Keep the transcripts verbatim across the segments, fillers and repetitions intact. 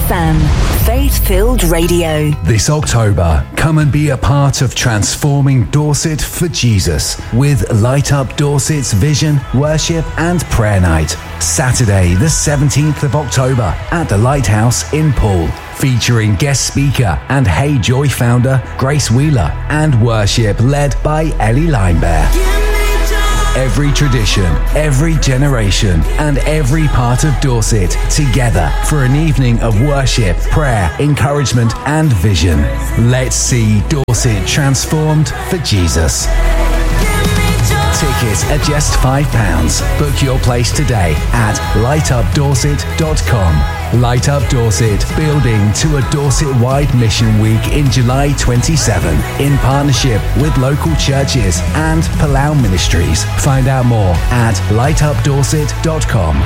F M, faith-filled radio. This October, come and be a part of transforming Dorset for Jesus with Light Up Dorset's Vision, Worship and Prayer Night. Saturday, the seventeenth of October at the Lighthouse in Poole. Featuring guest speaker and Hey Joy founder Grace Wheeler and worship led by Ellie Linebear. Every tradition, every generation, and every part of Dorset together for an evening of worship, prayer, encouragement, and vision. Let's see Dorset transformed for Jesus. Tickets are just five pounds. Book your place today at light up dorset dot com. Light Up Dorset, building to a Dorset-wide mission week in July twenty-seventh in partnership with local churches and Palau Ministries. Find out more at light up dorset dot com.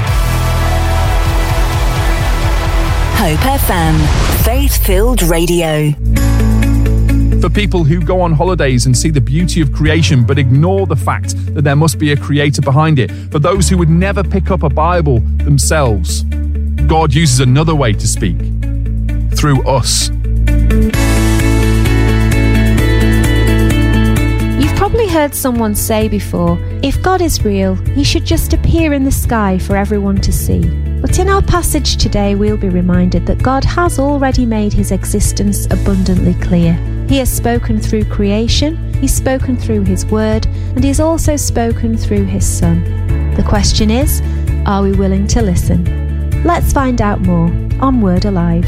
Hope F M, faith-filled radio. For people who go on holidays and see the beauty of creation but ignore the fact that there must be a creator behind it. For those who would never pick up a Bible themselves, God uses another way to speak, through us. You've probably heard someone say before, if God is real, he should just appear in the sky for everyone to see. But in our passage today, we'll be reminded that God has already made his existence abundantly clear. He has spoken through creation, he's spoken through his word, and he's also spoken through his Son. The question is, are we willing to listen? Let's find out more on Word Alive.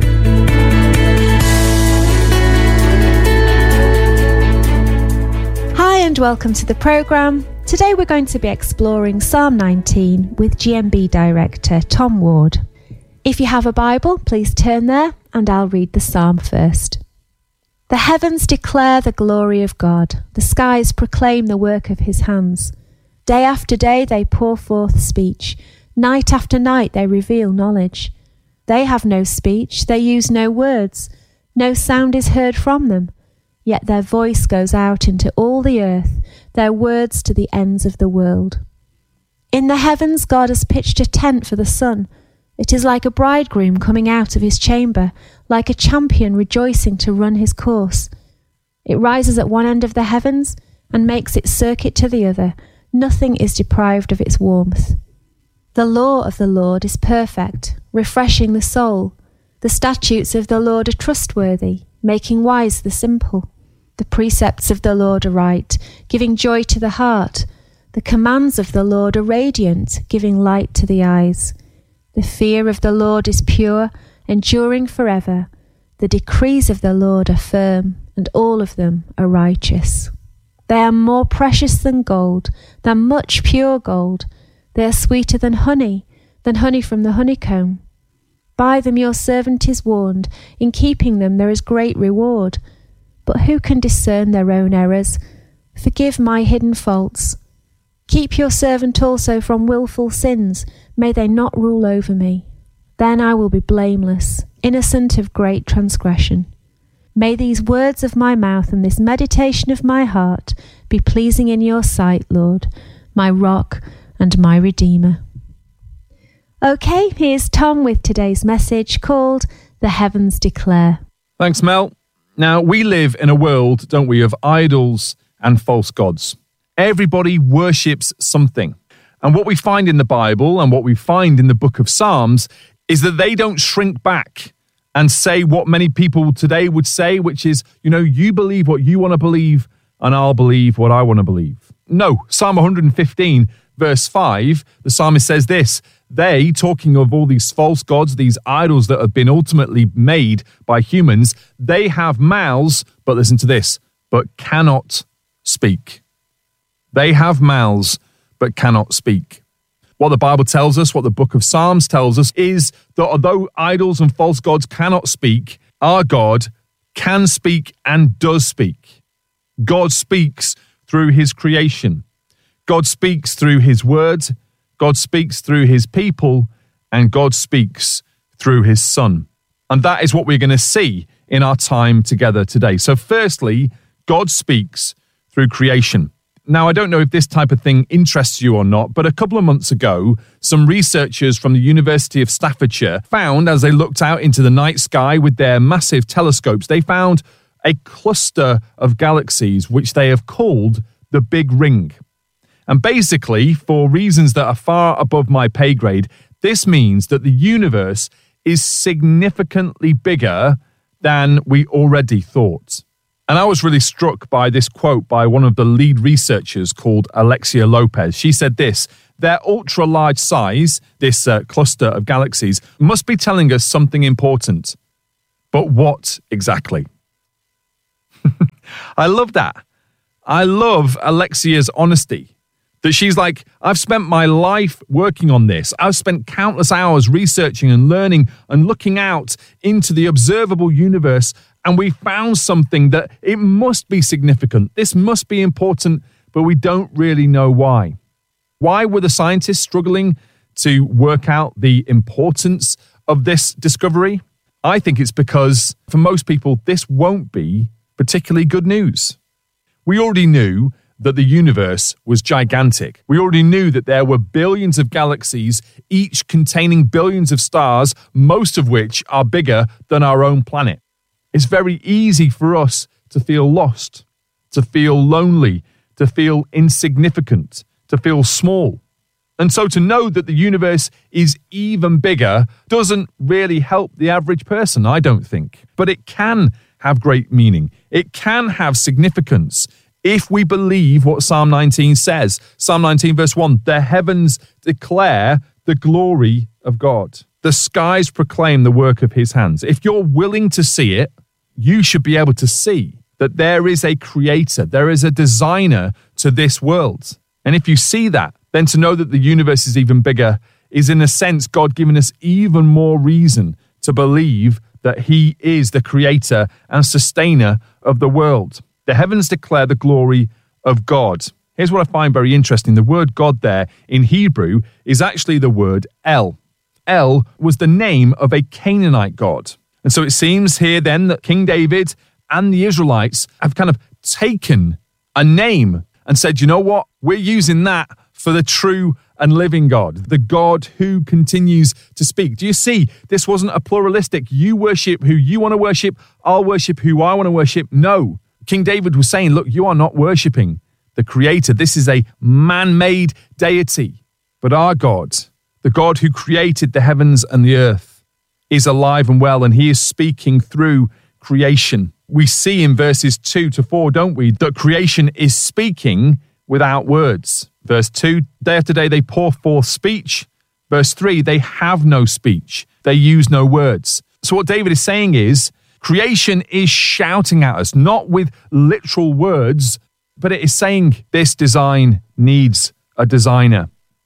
Hi and welcome to the programme. Today we're going to be exploring Psalm nineteen with G M B Director Tom Ward. If you have a Bible, please turn there and I'll read the psalm first. The heavens declare the glory of God. The skies proclaim the work of his hands. Day after day they pour forth speech. Night after night they reveal knowledge. They have no speech, they use no words. No sound is heard from them. Yet their voice goes out into all the earth, their words to the ends of the world. In the heavens God has pitched a tent for the sun. It is like a bridegroom coming out of his chamber, like a champion rejoicing to run his course. It rises at one end of the heavens and makes its circuit to the other. Nothing is deprived of its warmth. The law of the Lord is perfect, refreshing the soul. The statutes of the Lord are trustworthy, making wise the simple. The precepts of the Lord are right, giving joy to the heart. The commands of the Lord are radiant, giving light to the eyes. The fear of the Lord is pure, enduring forever. The decrees of the Lord are firm, and all of them are righteous. They are more precious than gold, than much pure gold. They are sweeter than honey, than honey from the honeycomb. By them your servant is warned. In keeping them there is great reward. But who can discern their own errors? Forgive my hidden faults. Keep your servant also from wilful sins. May they not rule over me. Then I will be blameless, innocent of great transgression. May these words of my mouth and this meditation of my heart be pleasing in your sight, Lord, my rock and my Redeemer. Okay, here's Tom with today's message called The Heavens Declare. Thanks, Mel. Now, we live in a world, don't we, of idols and false gods. Everybody worships something. And what we find in the Bible and what we find in the book of Psalms is that they don't shrink back and say what many people today would say, which is, you know, you believe what you want to believe and I'll believe what I want to believe. No, Psalm one fifteen, verse five, the psalmist says this: they, talking of all these false gods, these idols that have been ultimately made by humans, they have mouths, but listen to this, but cannot speak. They have mouths, but cannot speak. What the Bible tells us, what the book of Psalms tells us, is that although idols and false gods cannot speak, our God can speak and does speak. God speaks through his creation. God speaks through his word. God speaks through his people. And God speaks through his Son. And that is what we're going to see in our time together today. So firstly, God speaks through creation. Now, I don't know if this type of thing interests you or not, but a couple of months ago, some researchers from the University of Staffordshire found, as they looked out into the night sky with their massive telescopes, they found a cluster of galaxies which they have called the Big Ring. And basically, for reasons that are far above my pay grade, this means that the universe is significantly bigger than we already thought. And I was really struck by this quote by one of the lead researchers called Alexia Lopez. She said this: their ultra-large size, this uh, cluster of galaxies, must be telling us something important. But what exactly? I love that. I love Alexia's honesty. That she's like, I've spent my life working on this. I've spent countless hours researching and learning and looking out into the observable universe, and we found something that it must be significant. This must be important, but we don't really know why. Why were the scientists struggling to work out the importance of this discovery? I think it's because, for most people, this won't be particularly good news. We already knew that the universe was gigantic. We already knew that there were billions of galaxies, each containing billions of stars, most of which are bigger than our own planet. It's very easy for us to feel lost, to feel lonely, to feel insignificant, to feel small. And so to know that the universe is even bigger doesn't really help the average person, I don't think. But it can have great meaning. It can have significance if we believe what Psalm nineteen says. Psalm nineteen verse one, the heavens declare the glory of God. The skies proclaim the work of his hands. If you're willing to see it, you should be able to see that there is a creator, there is a designer to this world. And if you see that, then to know that the universe is even bigger is in a sense God giving us even more reason to believe that he is the creator and sustainer of the world. The heavens declare the glory of God. Here's what I find very interesting. The word God there in Hebrew is actually the word El. El was the name of a Canaanite god. And so it seems here then that King David and the Israelites have kind of taken a name and said, you know what? We're using that for the true and living God, the God who continues to speak. Do you see? This wasn't a pluralistic, you worship who you want to worship, I'll worship who I want to worship. No. King David was saying, look, you are not worshipping the creator. This is a man-made deity. But our God, the God who created the heavens and the earth, is alive and well, and he is speaking through creation. We see in verses two to four, don't we, that creation is speaking without words. Verse two, day after day they pour forth speech. Verse three, they have no speech. They use no words. So what David is saying is, creation is shouting at us, not with literal words, but it is saying this design needs a designer.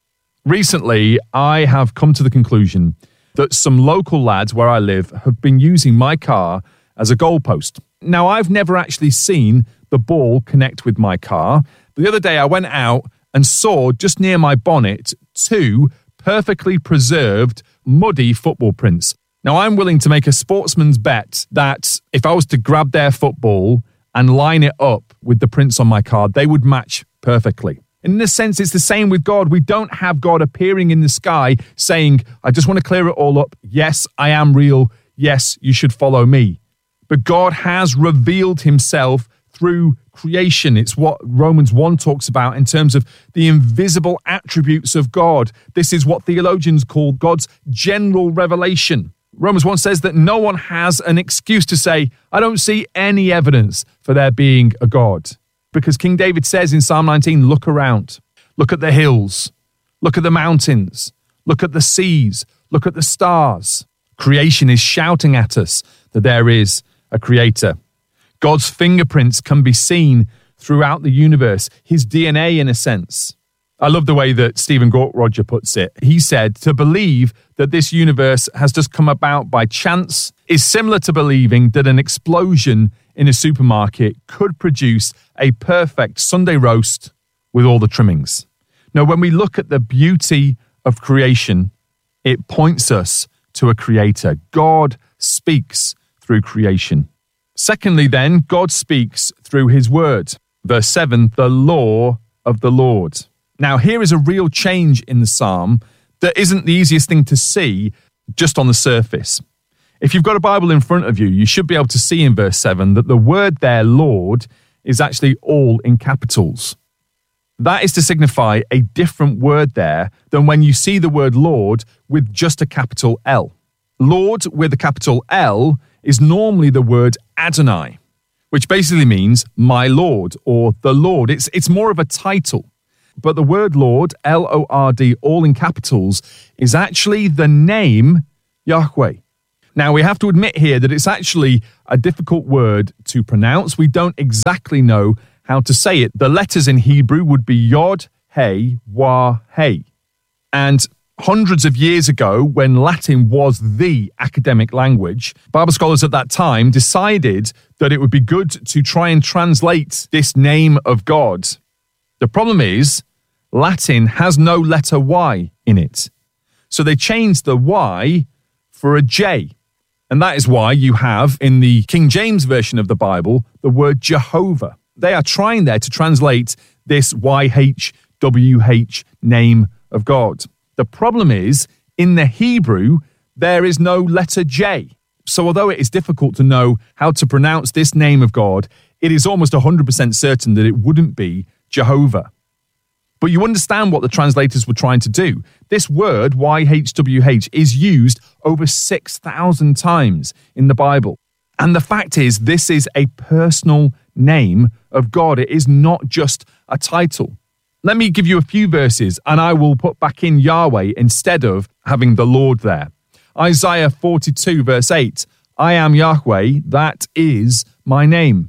Recently, I have come to the conclusion that some local lads where I live have been using my car as a goalpost. Now, I've never actually seen the ball connect with my car. The other day I went out and saw just near my bonnet two perfectly preserved muddy football prints. Now, I'm willing to make a sportsman's bet that if I was to grab their football and line it up with the prints on my car, they would match perfectly. In a sense, it's the same with God. We don't have God appearing in the sky saying, I just want to clear it all up. Yes, I am real. Yes, you should follow me. But God has revealed himself through creation. It's what Romans one talks about in terms of the invisible attributes of God. This is what theologians call God's general revelation. Romans one says that no one has an excuse to say, I don't see any evidence for there being a God. Because King David says in Psalm nineteen, look around, look at the hills, look at the mountains, look at the seas, look at the stars. Creation is shouting at us that there is a creator. God's fingerprints can be seen throughout the universe, his D N A in a sense. I love the way that Stephen Gaukroger puts it. He said, to believe that this universe has just come about by chance is similar to believing that an explosion in a supermarket could produce a perfect Sunday roast with all the trimmings. Now, when we look at the beauty of creation, it points us to a creator. God speaks through creation. Secondly, then, God speaks through his word. Verse seven, the law of the Lord. Now, here is a real change in the psalm that isn't the easiest thing to see just on the surface. If you've got a Bible in front of you, you should be able to see in verse seven that the word there, Lord, is actually all in capitals. That is to signify a different word there than when you see the word Lord with just a capital L. Lord with a capital L is normally the word Adonai, which basically means my Lord or the Lord. It's, it's more of a title. But the word Lord, L O R D, all in capitals, is actually the name Yahweh. Now, we have to admit here that it's actually a difficult word to pronounce. We don't exactly know how to say it. The letters in Hebrew would be Yod, Hey, Wah, Hey. And hundreds of years ago, when Latin was the academic language, Bible scholars at that time decided that it would be good to try and translate this name of God. The problem is, Latin has no letter Y in it. So they changed the Y for a J. And that is why you have, in the King James Version of the Bible, the word Jehovah. They are trying there to translate this Y H W H name of God. The problem is, in the Hebrew, there is no letter J. So although it is difficult to know how to pronounce this name of God, it is almost one hundred percent certain that it wouldn't be Jehovah. But you understand what the translators were trying to do. This word, Y H W H, is used over six thousand times in the Bible. And the fact is, this is a personal name of God. It is not just a title. Let me give you a few verses, and I will put back in Yahweh instead of having the Lord there. Isaiah forty-two, verse eight, I am Yahweh, that is my name.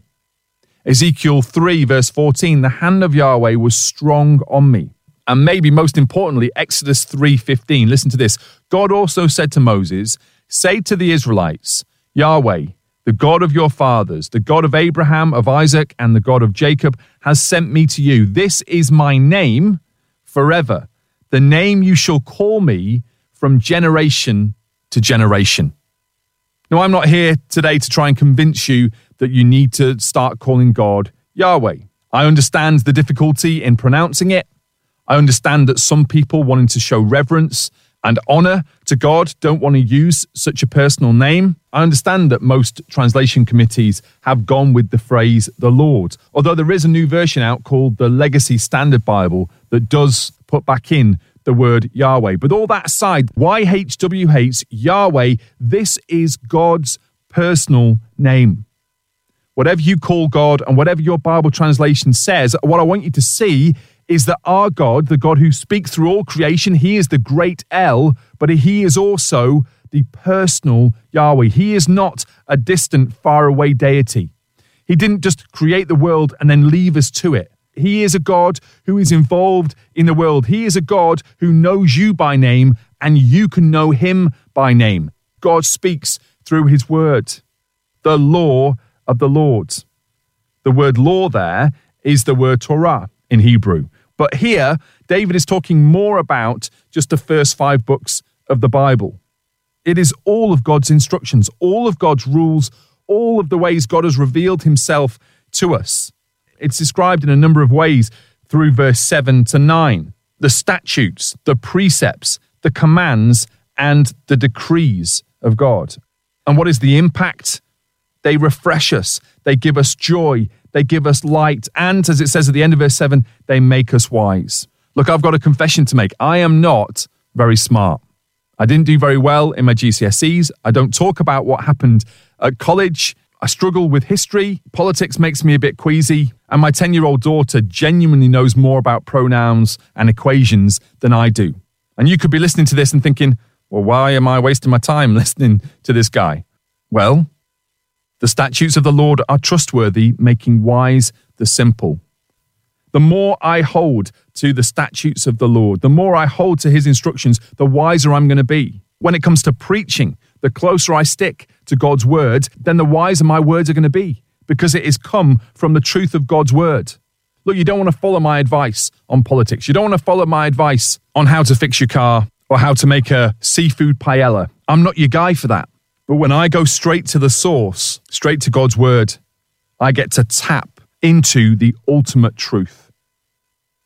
Ezekiel three, verse fourteen, the hand of Yahweh was strong on me. And maybe most importantly, Exodus three fifteen, listen to this. God also said to Moses, say to the Israelites, Yahweh, the God of your fathers, the God of Abraham, of Isaac, and the God of Jacob, has sent me to you. This is my name forever, the name you shall call me from generation to generation. Now, I'm not here today to try and convince you that you need to start calling God Yahweh. I understand the difficulty in pronouncing it. I understand that some people wanting to show reverence and honor to God don't want to use such a personal name. I understand that most translation committees have gone with the phrase the Lord, although there is a new version out called the Legacy Standard Bible that does put back in the word Yahweh. But all that aside, Y H W H, Yahweh, this is God's personal name. Whatever you call God and whatever your Bible translation says, what I want you to see is that our God, the God who speaks through all creation, he is the great El, but he is also the personal Yahweh. He is not a distant, faraway deity. He didn't just create the world and then leave us to it. He is a God who is involved in the world. He is a God who knows you by name and you can know him by name. God speaks through his word, the law of the Lord. The word law there is the word Torah in Hebrew. But here, David is talking more about just the first five books of the Bible. It is all of God's instructions, all of God's rules, all of the ways God has revealed himself to us. It's described in a number of ways through verse seven to nine. The statutes, the precepts, the commands, and the decrees of God. And what is the impact? They refresh us. They give us joy. They give us light. And as it says at the end of verse seven, they make us wise. Look, I've got a confession to make. I am not very smart. I didn't do very well in my G C S Es. I don't talk about what happened at college. I struggle with history. Politics makes me a bit queasy. And my ten-year-old daughter genuinely knows more about pronouns and equations than I do. And you could be listening to this and thinking, well, why am I wasting my time listening to this guy? Well, the statutes of the Lord are trustworthy, making wise the simple. The more I hold to the statutes of the Lord, the more I hold to his instructions, the wiser I'm going to be. When it comes to preaching, the closer I stick to God's word, then the wiser my words are going to be, because it has come from the truth of God's word. Look, you don't want to follow my advice on politics. You don't want to follow my advice on how to fix your car or how to make a seafood paella. I'm not your guy for that. But when I go straight to the source, straight to God's word, I get to tap into the ultimate truth.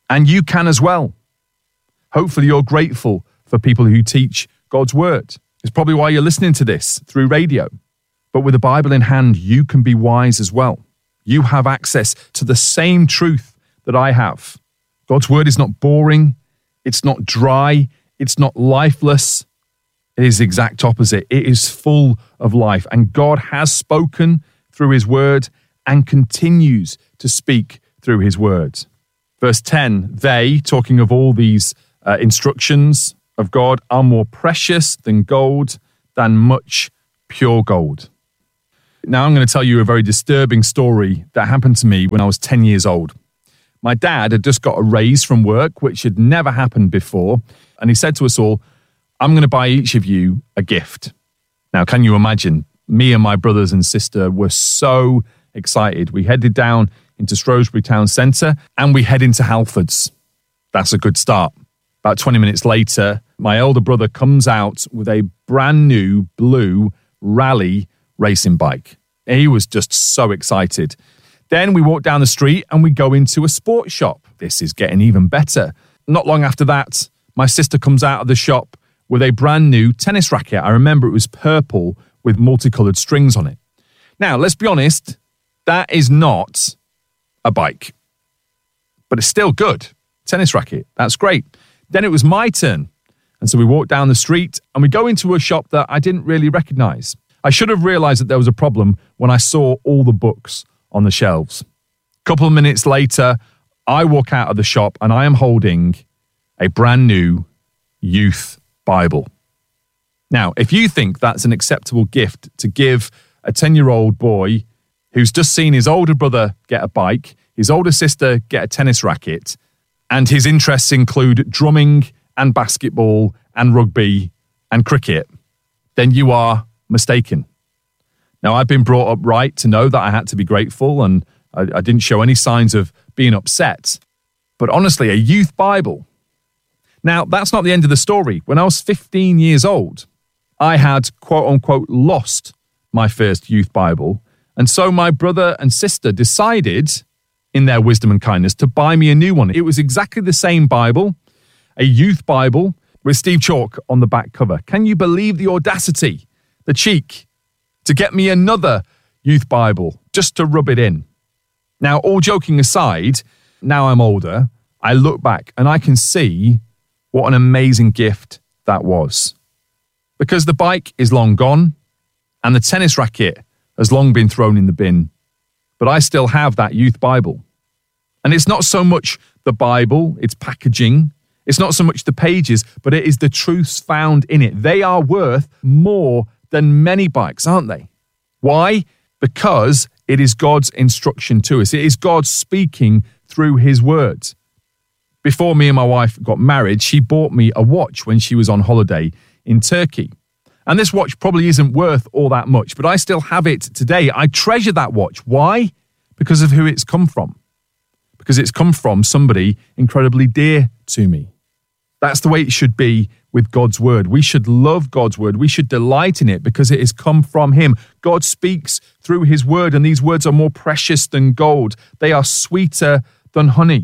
And you can as well. Hopefully you're grateful for people who teach God's word. It's probably why you're listening to this through radio. But with the Bible in hand, you can be wise as well. You have access to the same truth that I have. God's word is not boring. It's not dry. It's not lifeless. It is the exact opposite. It is full of life. And God has spoken through his word and continues to speak through his word. Verse ten, they, talking of all these uh, instructions of God, are more precious than gold, than much pure gold. Now I'm going to tell you a very disturbing story that happened to me when I was ten years old. My dad had just got a raise from work, which had never happened before. And he said to us all, I'm going to buy each of you a gift. Now, can you imagine? Me and my brothers and sister were so excited. We headed down into Shrewsbury Town Centre and we head into Halfords. That's a good start. About twenty minutes later, my elder brother comes out with a brand new blue Rally racing bike. He was just so excited. Then we walk down the street and we go into a sports shop. This is getting even better. Not long after that, my sister comes out of the shop with a brand new tennis racket. I remember it was purple with multicolored strings on it. Now, let's be honest, that is not a bike, but it's still good. Tennis racket, that's great. Then it was my turn. And so we walk down the street and we go into a shop that I didn't really recognize. I should have realized that there was a problem when I saw all the books on the shelves. A couple of minutes later, I walk out of the shop and I am holding a brand new youth Bible. Now, if you think that's an acceptable gift to give a ten-year-old boy who's just seen his older brother get a bike, his older sister get a tennis racket, and his interests include drumming and basketball and rugby and cricket, then you are mistaken. Now, I've been brought up right to know that I had to be grateful and I, I didn't show any signs of being upset. But honestly, a youth Bible. Now, that's not the end of the story. When I was fifteen years old, I had, quote unquote, lost my first youth Bible. And so my brother and sister decided, in their wisdom and kindness, to buy me a new one. It was exactly the same Bible, a youth Bible with Steve Chalk on the back cover. Can you believe the audacity, the cheek, to get me another youth Bible just to rub it in? Now, all joking aside, now I'm older, I look back and I can see what an amazing gift that was. Because the bike is long gone and the tennis racket has long been thrown in the bin. But I still have that youth Bible. And it's not so much the Bible, its packaging. It's not so much the pages, but it is the truths found in it. They are worth more than many bikes, aren't they? Why? Because it is God's instruction to us. It is God speaking through his words. Before me and my wife got married, she bought me a watch when she was on holiday in Turkey. And this watch probably isn't worth all that much, but I still have it today. I treasure that watch. Why? Because of who it's come from. Because it's come from somebody incredibly dear to me. That's the way it should be with God's word. We should love God's word. We should delight in it because it has come from him. God speaks through his word, and these words are more precious than gold. They are sweeter than honey.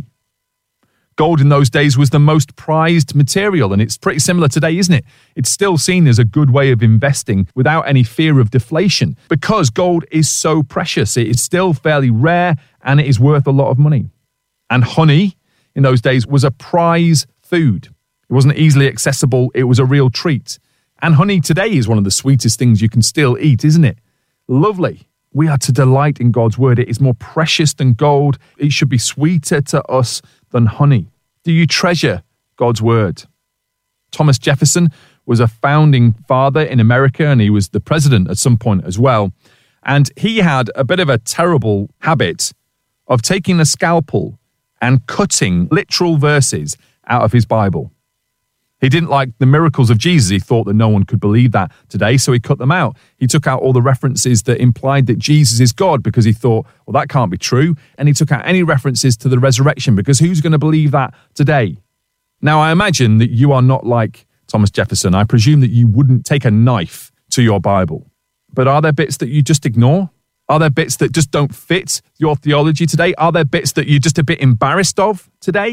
Gold in those days was the most prized material, and it's pretty similar today, isn't it? It's still seen as a good way of investing without any fear of deflation because gold is so precious. It is still fairly rare and it is worth a lot of money. And honey in those days was a prize food. It wasn't easily accessible. It was a real treat. And honey today is one of the sweetest things you can still eat, isn't it? Lovely. We are to delight in God's word. It is more precious than gold. It should be sweeter to us than honey. Do you treasure God's word? Thomas Jefferson was a founding father in America, and he was the president at some point as well. And he had a bit of a terrible habit of taking a scalpel and cutting literal verses out of his Bible. He didn't like the miracles of Jesus. He thought that no one could believe that today, so he cut them out. He took out all the references that implied that Jesus is God because he thought, well, that can't be true. And he took out any references to the resurrection because who's going to believe that today? Now, I imagine that you are not like Thomas Jefferson. I presume that you wouldn't take a knife to your Bible. But are there bits that you just ignore? Are there bits that just don't fit your theology today? Are there bits that you're just a bit embarrassed of today?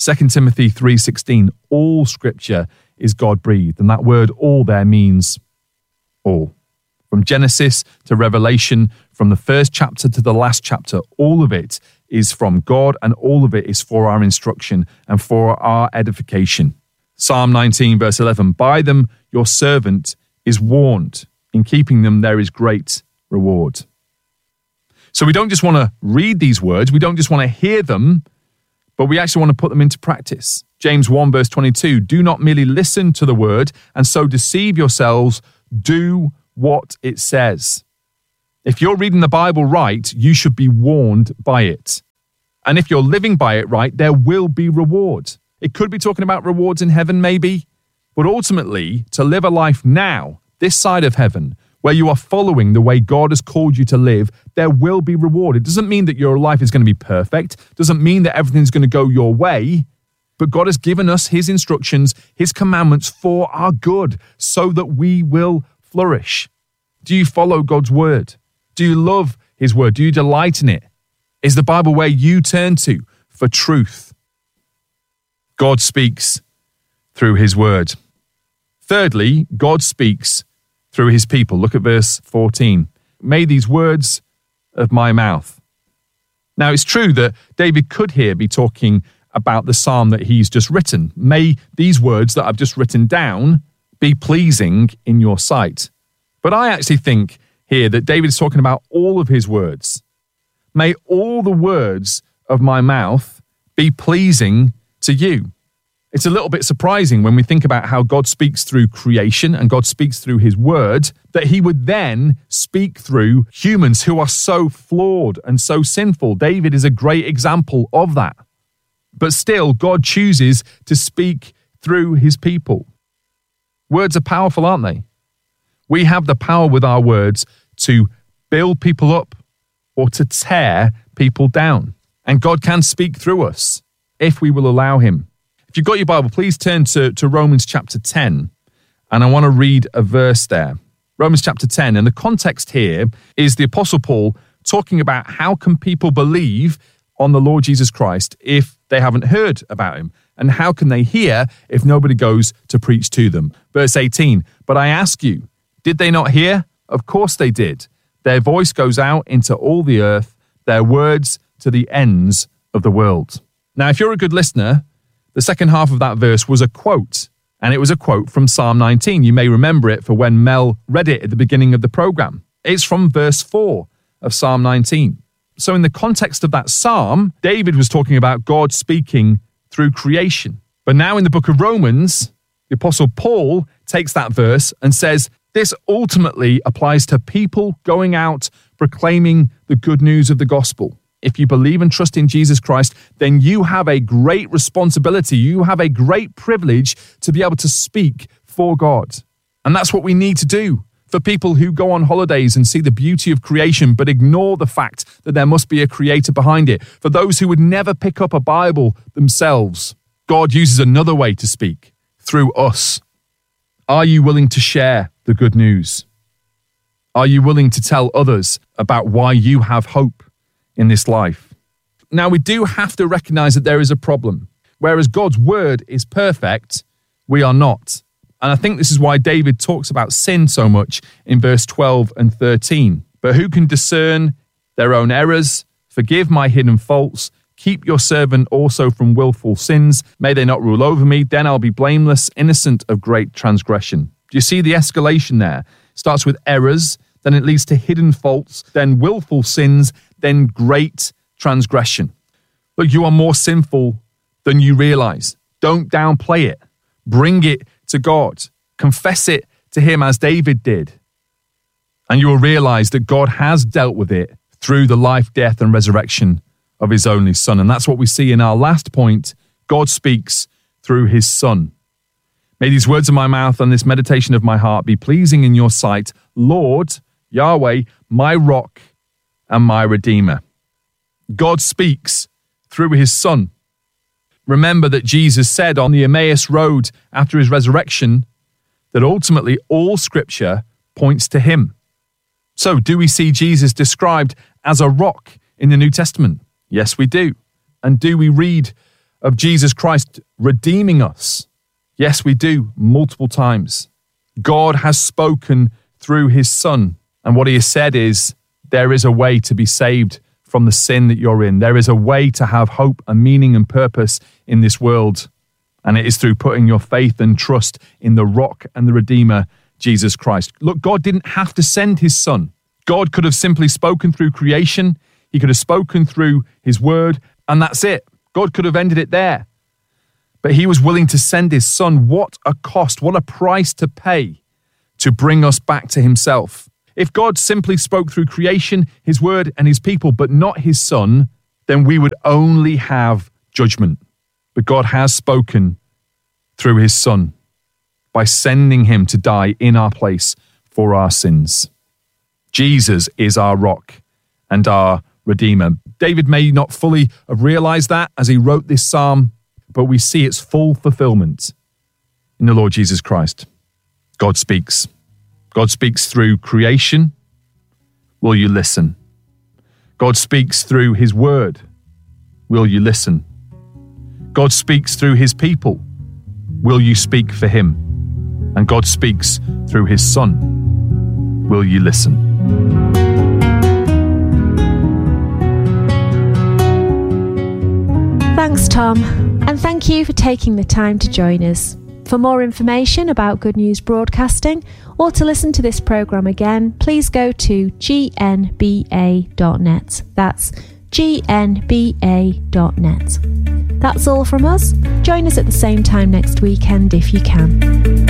Second Timothy three sixteen, all scripture is God-breathed. And that word all there means all. From Genesis to Revelation, from the first chapter to the last chapter, all of it is from God and all of it is for our instruction and for our edification. Psalm nineteen verse eleven, by them your servant is warned. In keeping them there is great reward. So we don't just want to read these words, we don't just want to hear them, but we actually want to put them into practice. James one verse twenty-two, do not merely listen to the word and so deceive yourselves, do what it says. If you're reading the Bible right, you should be warned by it. And if you're living by it right, there will be reward. It could be talking about rewards in heaven maybe, but ultimately to live a life now, this side of heaven, where you are following the way God has called you to live, there will be reward. It doesn't mean that your life is going to be perfect. It doesn't mean that everything's going to go your way. But God has given us his instructions, his commandments for our good, so that we will flourish. Do you follow God's word? Do you love his word? Do you delight in it? Is the Bible where you turn to for truth? God speaks through his word. Thirdly, God speaks through his people. Look at verse fourteen. May these words of my mouth. Now, it's true that David could here be talking about the psalm that he's just written. May these words that I've just written down be pleasing in your sight. But I actually think here that David is talking about all of his words. May all the words of my mouth be pleasing to you. It's a little bit surprising when we think about how God speaks through creation and God speaks through his word, that he would then speak through humans who are so flawed and so sinful. David is a great example of that. But still, God chooses to speak through his people. Words are powerful, aren't they? We have the power with our words to build people up or to tear people down. And God can speak through us if we will allow him. If you've got your Bible, please turn to, to Romans chapter ten. And I want to read a verse there. Romans chapter ten. And the context here is the Apostle Paul talking about how can people believe on the Lord Jesus Christ if they haven't heard about him? And how can they hear if nobody goes to preach to them? Verse eighteen, but I ask you, did they not hear? Of course they did. Their voice goes out into all the earth, their words to the ends of the world. Now, if you're a good listener, the second half of that verse was a quote, and it was a quote from Psalm nineteen. You may remember it for when Mel read it at the beginning of the program. It's from verse four of Psalm nineteen. So in the context of that psalm, David was talking about God speaking through creation. But now in the book of Romans, the Apostle Paul takes that verse and says, this ultimately applies to people going out proclaiming the good news of the gospel. If you believe and trust in Jesus Christ, then you have a great responsibility. You have a great privilege to be able to speak for God. And that's what we need to do for people who go on holidays and see the beauty of creation, but ignore the fact that there must be a creator behind it. For those who would never pick up a Bible themselves, God uses another way to speak, through us. Are you willing to share the good news? Are you willing to tell others about why you have hope in this life? Now, we do have to recognize that there is a problem. Whereas God's word is perfect, we are not. And I think this is why David talks about sin so much in verse twelve and thirteen. But who can discern their own errors? Forgive my hidden faults. Keep your servant also from willful sins. May they not rule over me. Then I'll be blameless, innocent of great transgression. Do you see the escalation there? It starts with errors, then it leads to hidden faults, then willful sins, then great transgression. Look, you are more sinful than you realize. Don't downplay it. Bring it to God. Confess it to him as David did. And you will realize that God has dealt with it through the life, death, and resurrection of his only son. And that's what we see in our last point. God speaks through his son. May these words of my mouth and this meditation of my heart be pleasing in your sight, Lord, Yahweh, my rock and my redeemer. God speaks through his son. Remember that Jesus said on the Emmaus Road after his resurrection that ultimately all scripture points to him. So do we see Jesus described as a rock in the New Testament? Yes, we do. And do we read of Jesus Christ redeeming us? Yes, we do, multiple times. God has spoken through his Son, and what he has said is, there is a way to be saved from the sin that you're in. There is a way to have hope and meaning and purpose in this world, and it is through putting your faith and trust in the rock and the Redeemer, Jesus Christ. Look, God didn't have to send his Son. God could have simply spoken through creation. He could have spoken through his word, and that's it. God could have ended it there. But he was willing to send his Son. What a cost, what a price to pay to bring us back to himself. If God simply spoke through creation, his word and his people, but not his Son, then we would only have judgment. But God has spoken through his Son by sending him to die in our place for our sins. Jesus is our rock and our Redeemer. David may not fully have realized that as he wrote this psalm, but we see its full fulfillment in the Lord Jesus Christ. God speaks. God speaks through creation. Will you listen? God speaks through his word. Will you listen? God speaks through his people. Will you speak for him? And God speaks through his Son. Will you listen? Thanks, Tom, and thank you for taking the time to join us. For more information about Good News Broadcasting or to listen to this programme again, please go to g n b a dot net. That's g n b a dot net. That's all from us. Join us at the same time next weekend if you can.